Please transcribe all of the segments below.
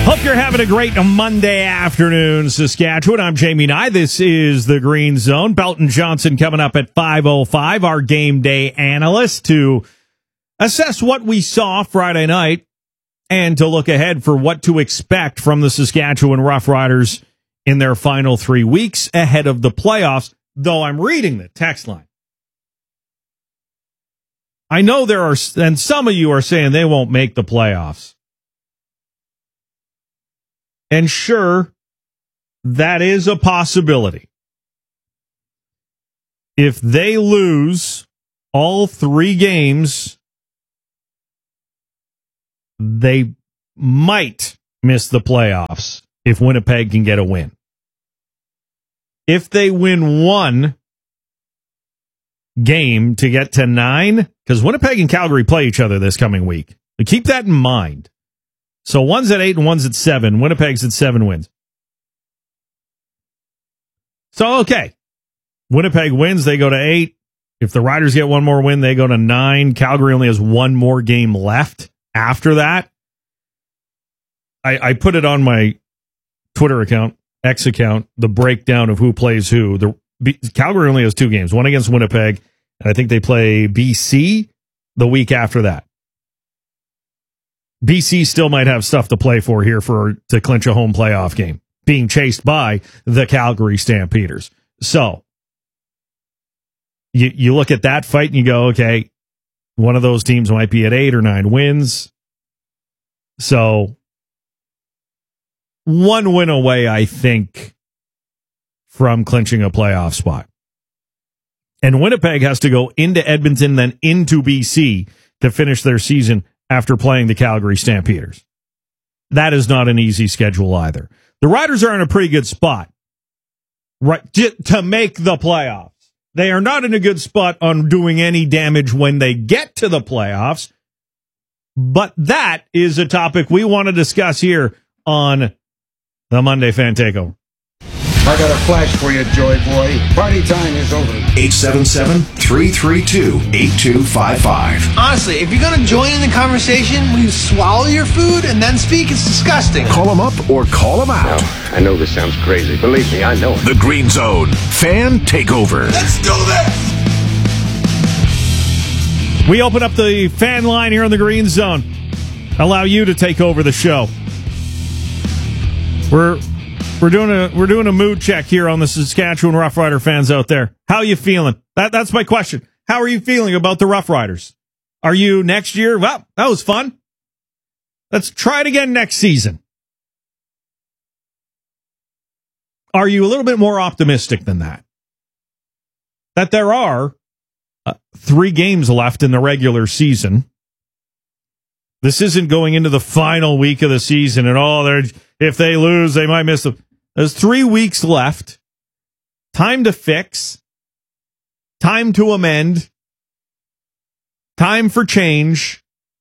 Hope you're having a great Monday afternoon, Saskatchewan. I'm Jamie Nye. This is the Green Zone. Belton Johnson coming up at 5:05, our game day analyst, to assess what we saw Friday night and to look ahead for what to expect from the Saskatchewan Roughriders in their final 3 weeks ahead of the playoffs, though I'm reading the text line. I know there are, and some of you are saying they won't make the playoffs. And sure, that is a possibility. If they lose all 3 games, they might miss the playoffs if Winnipeg can get a win. If they win 1 game to get to 9, because Winnipeg and Calgary play each other this coming week. But keep that in mind. So one's at 8 and one's at 7. Winnipeg's at 7 wins. So, okay. Winnipeg wins, they go to 8. If the Riders get 1 more win, they go to 9. Calgary only has 1 more game left after that. I put it on my Twitter account, X account, the breakdown of who plays who. Calgary only has 2 games, one against Winnipeg, and I think they play BC the week after that. BC still might have stuff to play for here to clinch a home playoff game, being chased by the Calgary Stampeders. So you look at that fight and you go, okay, one of those teams might be at 8 or 9 wins. So 1 win away, I think, from clinching a playoff spot. And Winnipeg has to go into Edmonton, then into BC to finish their season after playing the Calgary Stampeders. That is not an easy schedule either. The Riders are in a pretty good spot, right, to make the playoffs. They are not in a good spot on doing any damage when they get to the playoffs, but that is a topic we want to discuss here on the Monday Fan Takeover. I got a flash for you, Joy Boy. Party time is over. 877-332-8255. Honestly, if you're going to join in the conversation, will you swallow your food and then speak? It's disgusting. Call them up or call them out. Now, I know this sounds crazy. Believe me, I know it. The Green Zone Fan Takeover. Let's do this! We open up the fan line here on the Green Zone. Allow you to take over the show. We're doing a mood check here on the Saskatchewan Roughrider fans out there. How are you feeling? That's my question. How are you feeling about the Roughriders? Are you next year? Well, that was fun. Let's try it again next season. Are you a little bit more optimistic than that? That there are 3 games left in the regular season. This isn't going into the final week of the season and if they lose, they might miss them. There's 3 weeks left. Time to fix. Time to amend. Time for change.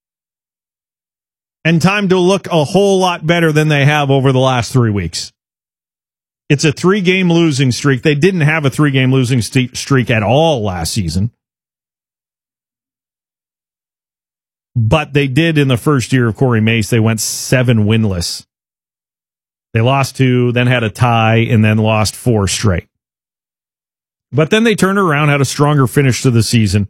And time to look a whole lot better than they have over the last 3 weeks. It's a 3-game losing streak. They didn't have a 3-game losing streak at all last season. But they did in the first year of Corey Mace. They went 7 winless. They lost 2, then had a tie, and then lost 4 straight. But then they turned around, had a stronger finish to the season.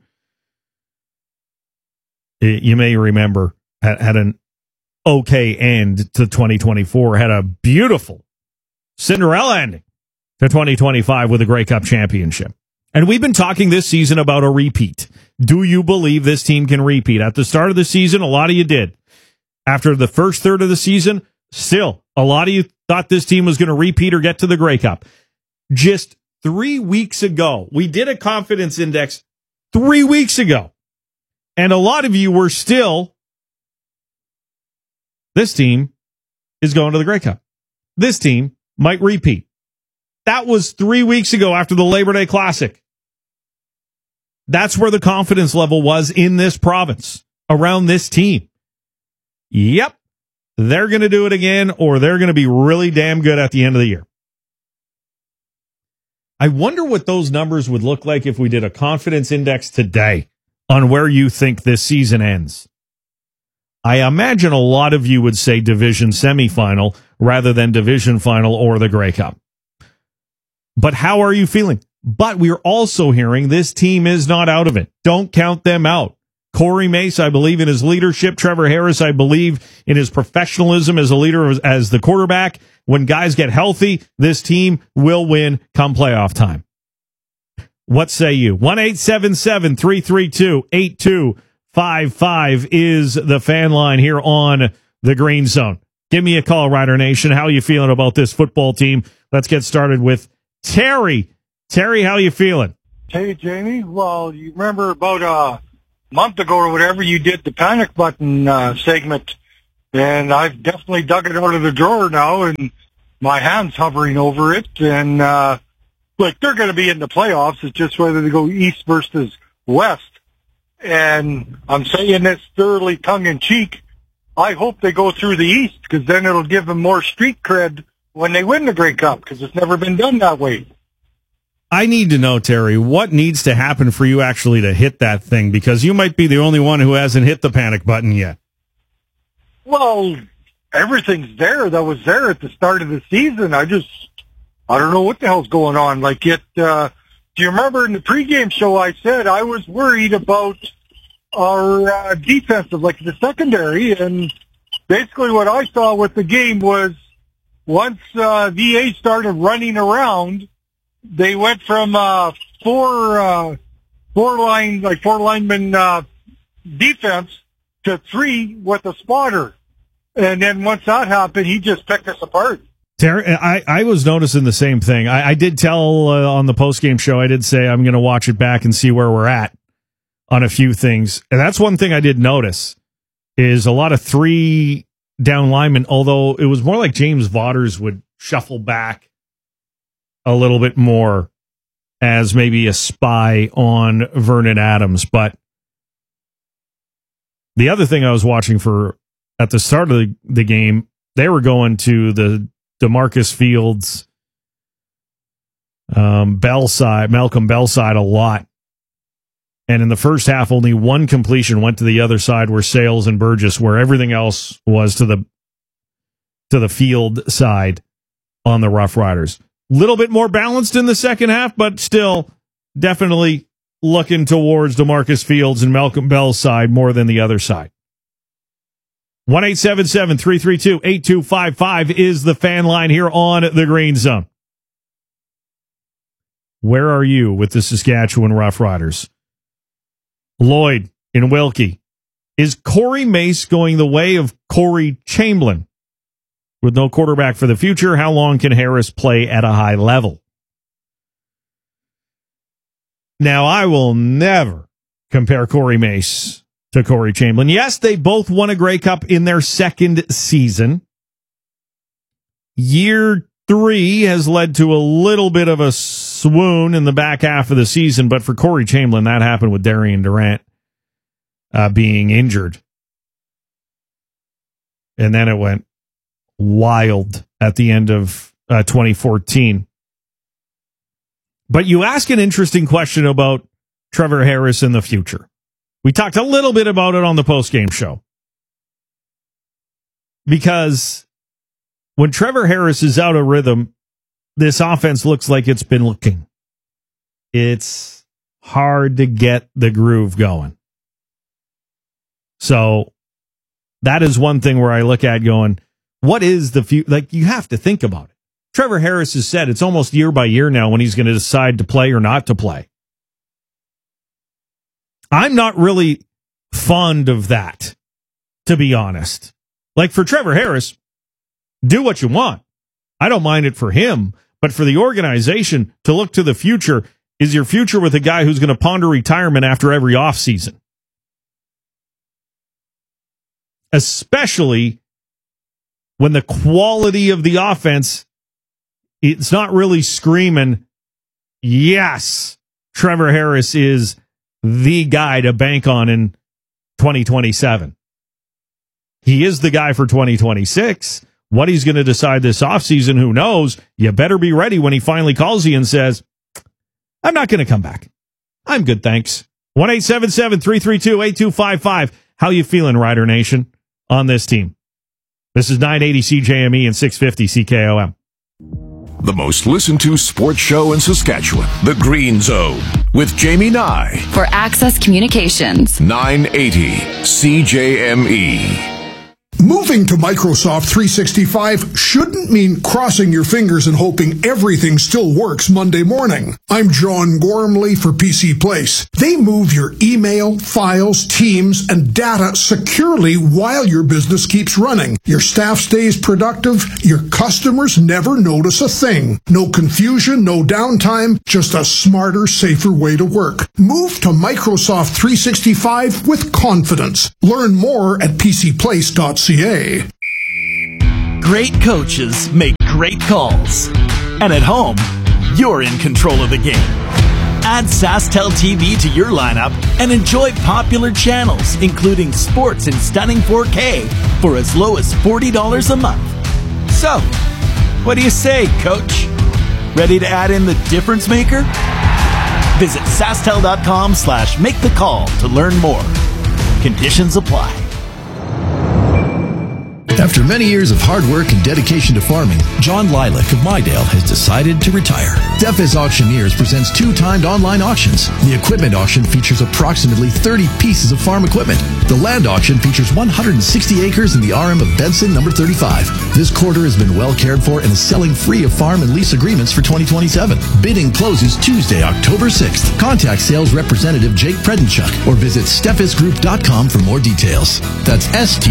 You may remember, had an okay end to 2024, had a beautiful Cinderella ending to 2025 with a Grey Cup championship. And we've been talking this season about a repeat. Do you believe this team can repeat? At the start of the season, a lot of you did. After the first third of the season, still, a lot of you thought this team was going to repeat or get to the Grey Cup. Just 3 weeks ago, we did a confidence index 3 weeks ago. And a lot of you were still, this team is going to the Grey Cup. This team might repeat. That was 3 weeks ago after the Labor Day Classic. That's where the confidence level was in this province, around this team. Yep. They're going to do it again, or they're going to be really damn good at the end of the year. I wonder what those numbers would look like if we did a confidence index today on where you think this season ends. I imagine a lot of you would say division semifinal rather than division final or the Grey Cup. But how are you feeling? But we're also hearing this team is not out of it. Don't count them out. Corey Mace, I believe in his leadership. Trevor Harris, I believe in his professionalism as a leader, as the quarterback. When guys get healthy, this team will win come playoff time. What say you? 1-877-332-8255 is the fan line here on the Green Zone. Give me a call, Rider Nation. How are you feeling about this football team? Let's get started with Terry. Terry, how you feeling? Hey, Jamie. Well, you remember about a month ago or whatever, you did the panic button segment, and I've definitely dug it out of the drawer now, and my hand's hovering over it, and look, they're going to be in the playoffs. It's just whether they go east versus west. And I'm saying this thoroughly tongue-in-cheek. I hope they go through the east, because then it'll give them more street cred when they win the Grey Cup, because it's never been done that way. I need to know, Terry, what needs to happen for you actually to hit that thing? Because you might be the only one who hasn't hit the panic button yet. Well, everything's there that was there at the start of the season. I don't know what the hell's going on. Do you remember in the pregame show I said I was worried about our defensive, like the secondary, and basically what I saw with the game was once VA started running around, they went from four lineman defense to 3 with a spotter. And then once that happened, he just picked us apart. Terry, I was noticing the same thing. I did tell on the postgame show, I did say I'm going to watch it back and see where we're at on a few things. And that's one thing I did notice is a lot of 3 down linemen, although it was more like James Vaughters would shuffle back a little bit more as maybe a spy on Vernon Adams. But the other thing I was watching for at the start of the game, they were going to the DeMarcus Fields, Bell side, Malcolm Bell side a lot. And in the first half, only one completion went to the other side where Sales and Burgess, where everything else was to the field side on the Rough Riders. Little bit more balanced in the second half, but still definitely looking towards DeMarcus Fields and Malcolm Bell's side more than the other side. 1-877-332-8255 is the fan line here on the Green Zone. Where are you with the Saskatchewan Rough Riders? Lloyd in Wilkie. Is Corey Mace going the way of Corey Chamberlain? With no quarterback for the future, how long can Harris play at a high level? Now, I will never compare Corey Mace to Corey Chamberlain. Yes, they both won a Grey Cup in their second season. Year 3 has led to a little bit of a swoon in the back half of the season, but for Corey Chamberlain, that happened with Darian Durant being injured. And then it went wild at the end of 2014. But you ask an interesting question about Trevor Harris in the future. We talked a little bit about it on the postgame show. Because when Trevor Harris is out of rhythm, this offense looks like it's been looking. It's hard to get the groove going. So that is one thing where I look at going, what is the future? Like, you have to think about it. Trevor Harris has said it's almost year by year now when he's going to decide to play or not to play. I'm not really fond of that, to be honest. Like, for Trevor Harris, do what you want. I don't mind it for him, but for the organization to look to the future, is your future with a guy who's going to ponder retirement after every offseason? Especially when the quality of the offense, it's not really screaming, yes, Trevor Harris is the guy to bank on in 2027. He is the guy for 2026. What he's going to decide this offseason, who knows? You better be ready when he finally calls you and says, I'm not going to come back. I'm good, thanks. 1-877-332-8255. How you feeling, Rider Nation? on this team. This is 980 CJME and 650 CKOM. The most listened to sports show in Saskatchewan, The Green Zone, with Jamie Nye. For Access Communications. 980 CJME. Moving to Microsoft 365 shouldn't mean crossing your fingers and hoping everything still works Monday morning. I'm John Gormley for PC Place. They move your email, files, teams, and data securely while your business keeps running. Your staff stays productive. Your customers never notice a thing. No confusion, no downtime, just a smarter, safer way to work. Move to Microsoft 365 with confidence. Learn more at pcplace.ca. Great coaches make great calls. And at home, you're in control of the game. Add SaskTel TV to your lineup and enjoy popular channels, including sports in stunning 4K for as low as $40 a month. So, what do you say, Coach? Ready to add in the difference maker? Visit SaskTel.com/make-the-call to learn more. Conditions apply. After many years of hard work and dedication to farming, John Lilac of Mydale has decided to retire. Steffes Auctioneers presents 2-timed online auctions. The equipment auction features approximately 30 pieces of farm equipment. The land auction features 160 acres in the RM of Benson, number 35. This quarter has been well cared for and is selling free of farm and lease agreements for 2027. Bidding closes Tuesday, October 6th. Contact sales representative Jake Predenchuk or visit steffesgroup.com for more details. That's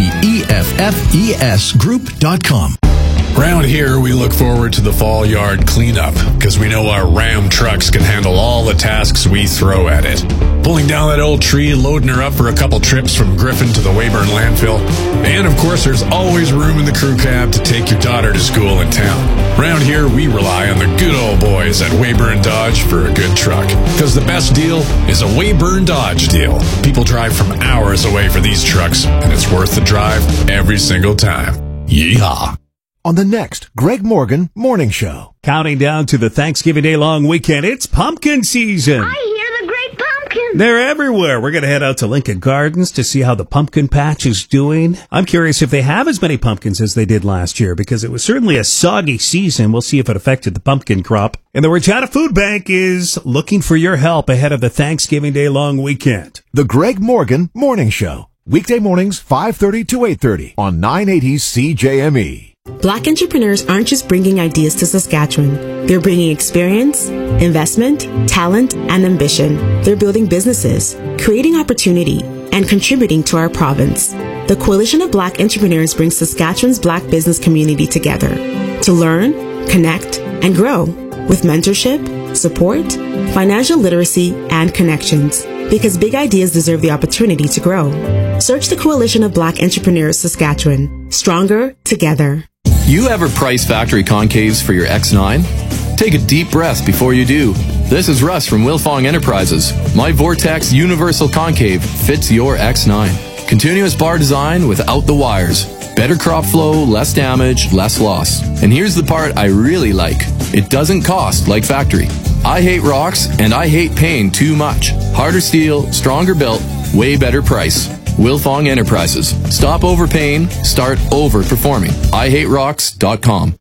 STEFFES Group.com. Around here, we look forward to the fall yard cleanup because we know our Ram trucks can handle all the tasks we throw at it. Pulling down that old tree, loading her up for a couple trips from Griffin to the Weyburn landfill. And of course, there's always room in the crew cab to take your daughter to school in town. Around here, we rely on the good old boys at Weyburn Dodge for a good truck. Because the best deal is a Weyburn Dodge deal. People drive from hours away for these trucks, and it's worth the drive every single time. Yeehaw. On the next Greg Morgan Morning Show. Counting down to the Thanksgiving Day long weekend, it's pumpkin season. I hear the great pumpkins. They're everywhere. We're going to head out to Lincoln Gardens to see how the pumpkin patch is doing. I'm curious if they have as many pumpkins as they did last year, because it was certainly a soggy season. We'll see if it affected the pumpkin crop. And the Regina Food Bank is looking for your help ahead of the Thanksgiving Day long weekend. The Greg Morgan Morning Show. Weekday mornings, 5:30 to 8:30 on 980 CJME. Black entrepreneurs aren't just bringing ideas to Saskatchewan. They're bringing experience, investment, talent, and ambition. They're building businesses, creating opportunity, and contributing to our province. The Coalition of Black Entrepreneurs brings Saskatchewan's Black business community together to learn, connect, and grow with mentorship, support, financial literacy, and connections. Because big ideas deserve the opportunity to grow. Search the Coalition of Black Entrepreneurs Saskatchewan. Stronger together. You ever price factory concaves for your X9? Take a deep breath before you do. This is Russ from Wilfong Enterprises. My Vortex Universal Concave fits your X9. Continuous bar design without the wires. Better crop flow, less damage, less loss. And here's the part I really like. It doesn't cost like factory. I hate rocks and I hate paying too much. Harder steel, stronger built, way better price. Wilfong Enterprises. Stop overpaying, start overperforming. IHateRocks.com.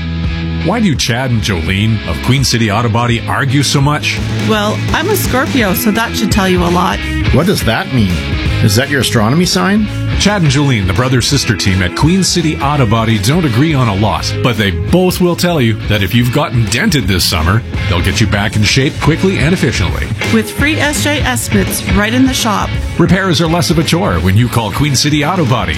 Why do Chad and Jolene of Queen City Auto Body argue so much? Well, I'm a Scorpio, so that should tell you a lot. What does that mean? Is that your astronomy sign? Chad and Jolene, the brother-sister team at Queen City Auto Body, don't agree on a lot, but they both will tell you that if you've gotten dented this summer, they'll get you back in shape quickly and efficiently. With free SJ estimates right in the shop. Repairs are less of a chore when you call Queen City Auto Body,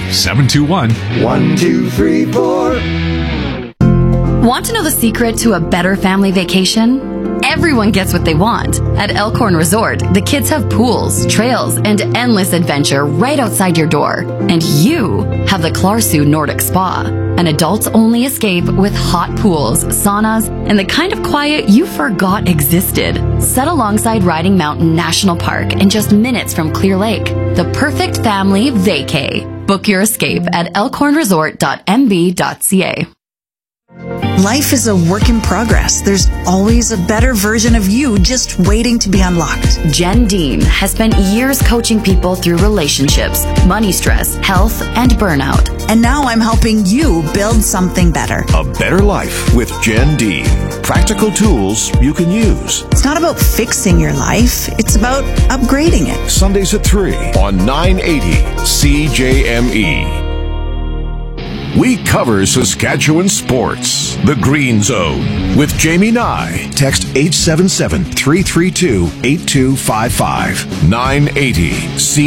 721-1234. Want to know the secret to a better family vacation? Everyone gets what they want. At Elkhorn Resort, the kids have pools, trails, and endless adventure right outside your door. And you have the Clarsu Nordic Spa, an adults-only escape with hot pools, saunas, and the kind of quiet you forgot existed. Set alongside Riding Mountain National Park and just minutes from Clear Lake. The perfect family vacay. Book your escape at elkhornresort.mb.ca. Life is a work in progress. There's always a better version of you just waiting to be unlocked. Jen Dean has spent years coaching people through relationships, money stress, health, and burnout. And now I'm helping you build something better. A better life with Jen Dean. Practical tools you can use. It's not about fixing your life. It's about upgrading it. Sundays at 3 on 980 CJME. We cover Saskatchewan sports. The Green Zone with Jamie Nye. Text 877-332-8255. 980 CJME.